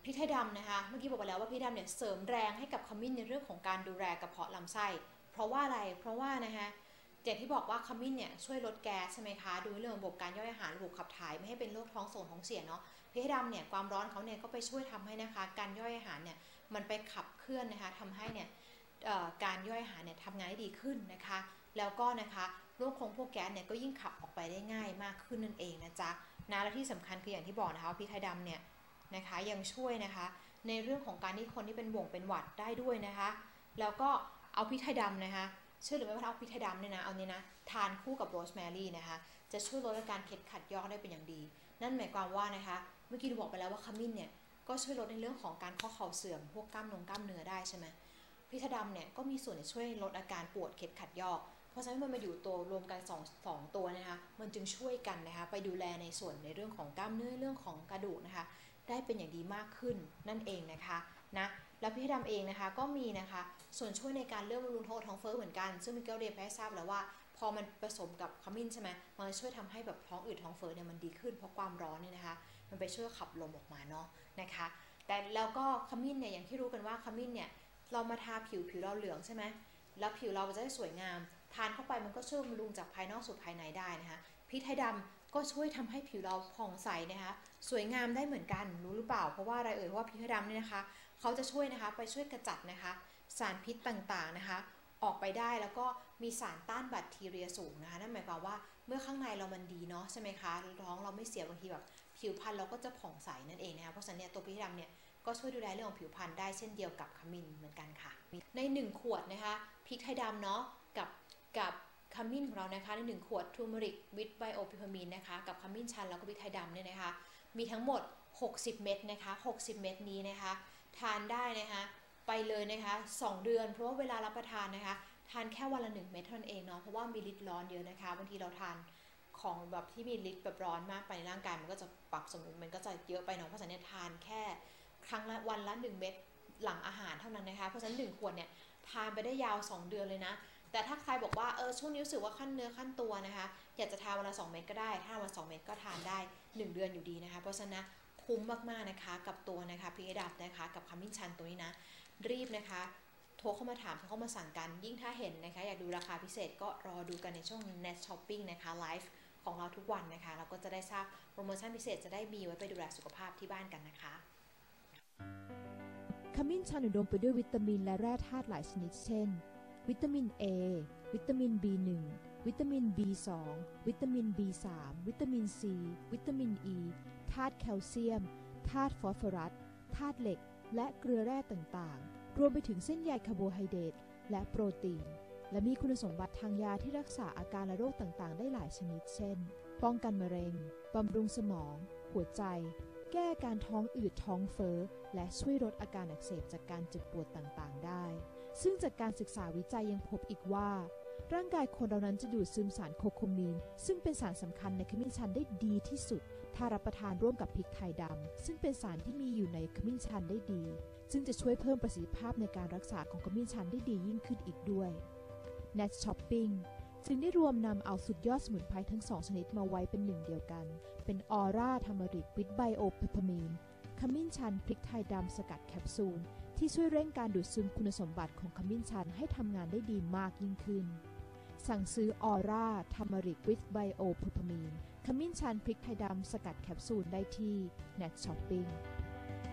พริกไทยดำนะคะเมื่อกี้บอกไปแล้วว่าพริกดำเนี่ยเสริมแรงให้กับขมิ้นในเรื่องของการดูแลกระเพาะลำไส้เพราะว่าอะไรเพราะว่านะคะอย่างที่บอกว่าขมิ้นเนี่ยช่วยลดแก๊สใช่ไหมคะดูเรื่องระบบการย่อยอาหารระบบขับถ่ายไม่ให้เป็นโรคท้องเสียเนาะพริกไทยดำเนี่ยความร้อนเขาเนี่ยก็ไปช่วยทำให้นะคะการย่อยอาหารเนี่ยมันไปขับเคลื่อนนะคะทำให้เนี่ยการย่อยอาหารเนี่ยทำงานได้ดีขึ้นนะคะแล้วก็นะคะโรคพวกแก๊สเนี่ยก็ยิ่งขับออกไปได้ง่ายมากขึ้นนั่นเองนะจ๊ะนะและที่สำคัญคืออย่างที่บอกนะคะพริกไทยดำเนี่ยนะคะยังช่วยนะคะในเรื่องของการที่คนที่เป็นบ่งเป็นหวัดได้ด้วยนะคะแล้วก็เอาพริกไทยดำนะคะเชื่อหรือไม่ว่าเอาพริกไทยดำเนี่ยนะเอาเนี่ยนะทานคู่กับโรสแมรี่นะคะจะช่วยลดอาการเคล็ดขัดยอกได้เป็นอย่างดีนั่นหมายความว่านะคะเมื่อกี้เราบอกไปแล้วว่าขมิ้นเนี่ยก็ช่วยลดในเรื่องของการข้อเข่าเสื่อมพวกกล้ามเนื้อได้ใช่ไหมพริกไทยดำเนี่ยก็มีส่วนช่วยลดอาการปวดเคล็ดขัดยอกเพราะฉะนั้นมันมาอยู่ตัวรวมกันสองตัวนะคะมันจึงช่วยกันนะคะไปดูแลในส่วนในเรื่องของกล้ามเนื้อเรื่องของกระดูกนะคะได้เป็นอย่างดีมากขึ้นนั่นเองนะคะนะแล้วพริกไทยดำเองนะคะก็มีนะคะส่วนช่วยในการเรื่องบำรุงท้องเฟ้อเหมือนกันซึ่งมิเกลเรียนไปให้ทราบแล้วว่าพอมันผสมกับขมิ้นใช่ไหมมันช่วยทำให้แบบท้องอืดท้องเฟ้อเนี่ยมันดีขึ้นเพราะความร้อนเนี่ยนะคะมันไปช่วยขับลมออกมาเนาะนะคะแต่แล้วก็ขมิ้นเนี่ยอย่างที่รู้กันว่าขมิ้นเนี่ยเรามาทาผิวเราเหลืองใช่ไหมแล้วผิวเราจะได้สวยงามทานเข้าไปมันก็ช่วยบำรุงจากภายนอกสู่ภายในได้นะคะพริกไทยดำก็ช่วยทำให้ผิวเราผ่องใสนะคะสวยงามได้เหมือนกันรู้หรือเปล่าเพราะว่าอะไรเพราะว่าพริกไทยดำเนี่ยนะคะเขาจะช่วยนะคะไปช่วยกระจัดนะคะสารพิษต่างๆนะคะออกไปได้แล้วก็มีสารต้านแบคทีเรียสูงนะคะนั่นหมายความว่าเมื่อข้างในเรามันดีเนาะใช่ไหมคะท้องเราไม่เสียบางทีแบบผิวพรรณเราก็จะผ่องใสนั่นเองนะคะเพราะฉะนั้นเนี่ยตัวพริกไทยดำเนี่ยก็ช่วยดูแลเรื่องของผิวพรรณได้เช่นเดียวกับขมิ้นเหมือนกันค่ะใน1ขวดนะคะพริกไทยดำเนาะกับขมิ้นของเรานะคะใน1ขวดทูเมริกวิตไบโอพิพามีนนะคะกับขมิ้นชันแล้วก็พริกไทยดำเนี่ยนะคะมีทั้งหมด60เม็ดนะคะ60เม็ดนี้นะคะทานได้นะคะไปเลยนะคะ2เดือนเพราะว่าเวลารับประทานนะคะทานแค่วันละ1เม็ดเท่านั้นเองเนาะเพราะว่ามีฤทธิ์ร้อนเยอะนะคะบางทีเราทานของแบบที่มีฤทธิ์แบบร้อนมากไปในร่างกายมันก็จะปรับสมดุลมันก็จะเยอะไปเนาะเพราะฉะนั้นทานแค่ครั้งละวันละ1เม็ดหลังอาหารเท่านั้นนะคะเพราะฉะนั้น1ขวดเนี่ยทานไปได้ยาว2เดือนเลยนะแต่ถ้าใครบอกว่าช่วงนี้รู้สึกว่าขั้นเนื้อขั้นตัวนะคะอยากจะทานวันละ2เม็ดก็ได้ถ้าวันละ2เม็ดก็ทานได้1เดือนอยู่ดีนะคะเพราะฉะนั้นคุ้มมากๆนะคะกับตัวนะคะพริกไทยดำนะคะกับขมิ้นชันตัวนี้นะรีบนะคะโทรเข้ามาถามเข้ามาสั่งกันยิ่งถ้าเห็นนะคะอยากดูราคาพิเศษก็รอดูกันในช่วง Net Shopping นะคะไลฟ์ของเราทุกวันนะคะเราก็จะได้ทราบโปรโมชั่นพิเศษจะได้มีไว้ไปดูแลสุขภาพที่บ้านกันนะคะขมิ้นชันอุดมไปด้วยวิตามินและแร่ธาตุหลายชนิดเช่นวิตามิน A วิตามิน B1 วิตามิน B2 วิตามิน B3 วิตามิน C วิตามิน E ธาตุแคลเซียมธาตุฟอสฟอรัสธาตุเหล็กและเกลือแร่ต่างๆรวมไปถึงเส้นใยคาร์โบไฮเดรตและโปรตีนและมีคุณสมบัติทางยาที่รักษาอาการและโรคต่างๆได้หลายชนิดเช่นป้องกันมะเร็งบำรุงสมองหัวใจแก้การท้องอืดท้องเฟ้อและช่วยลดอาการอักเสบจากการเจ็บปวดต่างๆได้ซึ่งจากการศึกษาวิจัยยังพบอีกว่าร่างกายคนเรานั้นจะดูดซึมสารโคโคมีนซึ่งเป็นสารสำคัญในขมิ้นชันได้ดีที่สุดถ้ารับประทานร่วมกับพริกไทยดำซึ่งเป็นสารที่มีอยู่ในขมิ้นชันได้ดีซึ่งจะช่วยเพิ่มประสิทธิภาพในการรักษาของขมิ้นชันได้ดียิ่งขึ้นอีกด้วย Net Shopping จึงได้รวมนำเอาสุดยอดสมุนไพรทั้ง2ชนิดมาไว้เป็นหนึ่งเดียวกันเป็นออร่าทามาริกวิตไบโอเพปามีนขมิ้นชันพริกไทยดำสกัดแคปซูลที่ช่วยเร่งการดูดซึมคุณสมบัติของขมิ้นชันให้ทำงานได้ดีมากยิ่งขึ้นสั่งซื้อออร่าทามาริกวิตไบโอเพปามีนขมิ้นชันพริกไทยดำสกัดแคปซูลได้ที่ Net Shopping